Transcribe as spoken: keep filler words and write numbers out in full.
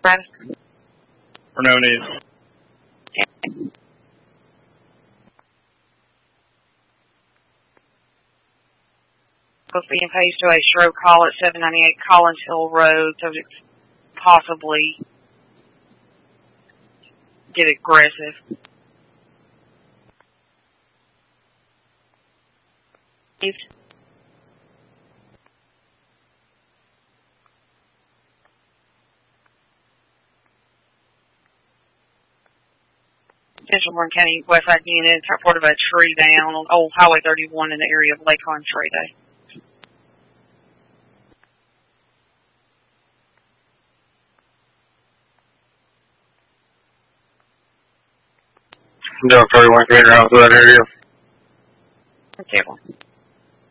Travis? For no need. Okay. Supposed to be in phase two A stroke call at seven ninety-eight Collins Hill Road, so it's possibly get aggressive. Central Warren County West Side units reported a tree down on Old Highway thirty-one in the area of Lake Entree. No, thirty-one Greener House, that area. Okay, well.